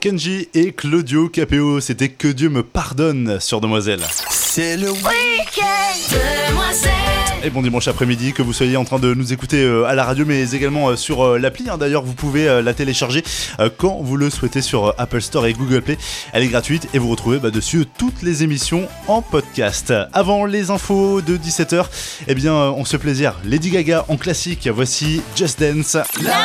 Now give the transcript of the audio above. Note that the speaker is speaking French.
Kenji et Claudio Capéo, c'était Que Dieu me pardonne sur Demoiselle. C'est le week-end Demoiselle. Et bon dimanche après-midi, que vous soyez en train de nous écouter à la radio, mais également sur l'appli. D'ailleurs, vous pouvez la télécharger quand vous le souhaitez sur Apple Store et Google Play. Elle est gratuite et vous retrouvez dessus toutes les émissions en podcast. Avant les infos de 17h, eh bien, on se plaisir. Lady Gaga en classique, voici Just Dance.